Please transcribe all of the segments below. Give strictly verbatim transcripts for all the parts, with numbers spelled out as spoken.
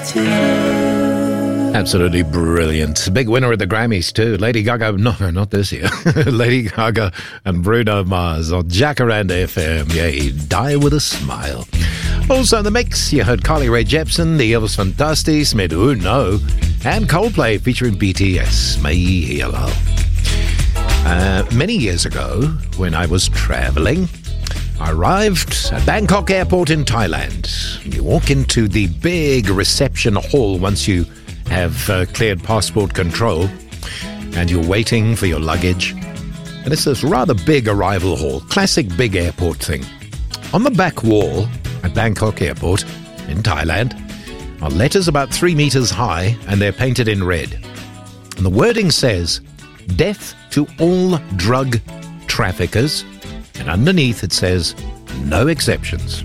to you. Absolutely brilliant. Big winner at the Grammys too. Lady Gaga, no, not this year. Lady Gaga and Bruno Mars on Jacaranda F M. Yeah, Die With A Smile. Also in the mix, you heard Carly Rae Jepsen, The Elvis Fantastis, med Uno, and Coldplay featuring B T S, May Hello. Uh, many years ago, when I was traveling, I arrived at Bangkok Airport in Thailand. You walk into the big reception hall once you have uh, cleared passport control, and you're waiting for your luggage. And it's this rather big arrival hall, classic big airport thing. On the back wall at Bangkok Airport in Thailand are letters about three meters high, and they're painted in red. And the wording says, "Death to all drug traffickers," and underneath it says, "No exceptions."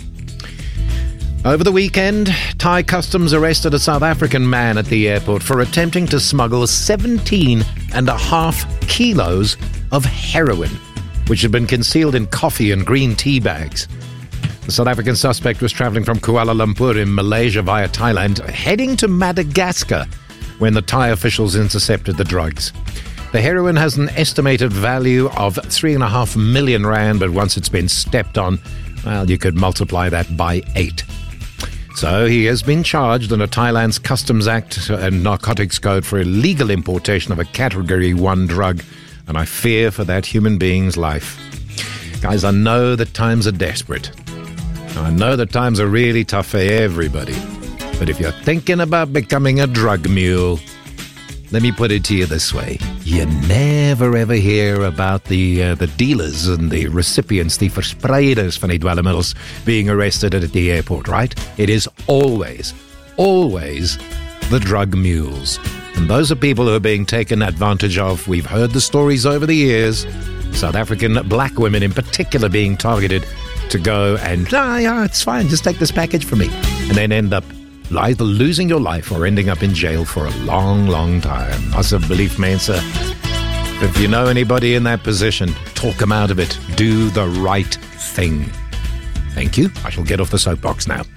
Over the weekend, Thai customs arrested a South African man at the airport for attempting to smuggle seventeen and a half kilos of heroin, which had been concealed in coffee and green tea bags. The South African suspect was traveling from Kuala Lumpur in Malaysia via Thailand, heading to Madagascar when the Thai officials intercepted the drugs. The heroin has an estimated value of three and a half million rand, but once it's been stepped on, well, you could multiply that by eight. So he has been charged under Thailand's Customs Act and Narcotics Code for illegal importation of a Category one drug, and I fear for that human being's life. Guys, I know that times are desperate. I know that times are really tough for everybody. But if you're thinking about becoming a drug mule, let me put it to you this way. You never ever hear about the uh, the dealers and the recipients, the verspreiders van die dwelmmiddels being arrested at the airport, right? It is always, always the drug mules. And those are people who are being taken advantage of. We've heard the stories over the years. South African black women in particular being targeted to go and, ah, yeah, it's fine, just take this package from me. And then end up either losing your life or ending up in jail for a long, long time. Asseblief mense, if you know anybody in that position, talk them out of it. Do the right thing. Thank you. I shall get off the soapbox now.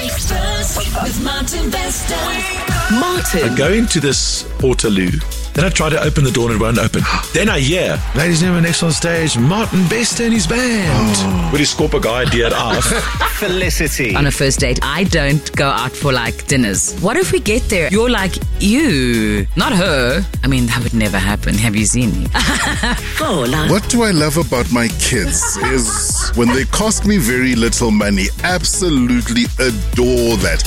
With Martin Bester. Martin. I go into this Portaloo. Then I try to open the door and it won't open. Then I hear, ladies and gentlemen, next on stage, Martin Bester and his band. Oh. With his scorper guy, dear off. Felicity. On a first date, I don't go out for like dinners. What if we get there? You're like, you, not her. I mean, that would never happen. Have you seen me? What do I love about my kids is when they cost me very little money. Absolutely adore that.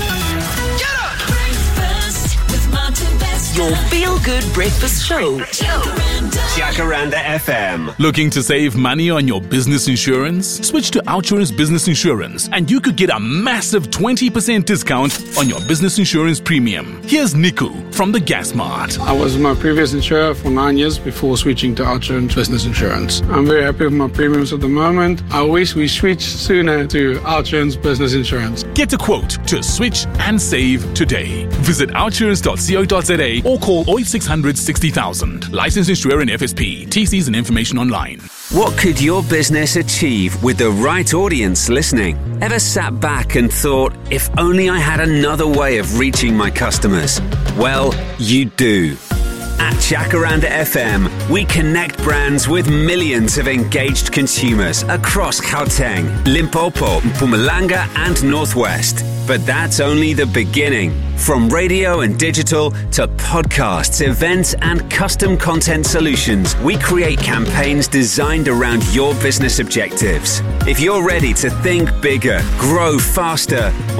Your feel-good breakfast show. Jacaranda F M. Looking to save money on your business insurance? Switch to Outsurance Business Insurance and you could get a massive twenty percent discount on your business insurance premium. Here's Niku from the Gas Mart. I was my previous insurer for nine years before switching to Outsurance Business Insurance. I'm very happy with my premiums at the moment. I wish we switched sooner to Outsurance Business Insurance. Get a quote to switch and save today. Visit outsurance dot co dot za or call oh eight six hundred sixty thousand. Licensed insurer in F S P. T Cs and information online. What could your business achieve with the right audience listening? Ever sat back and thought, if only I had another way of reaching my customers? Well, you do. At Jacaranda F M, we connect brands with millions of engaged consumers across Gauteng, Limpopo, Mpumalanga and Northwest. But that's only the beginning. From radio and digital to podcasts, events and custom content solutions, we create campaigns designed around your business objectives. If you're ready to think bigger, grow faster,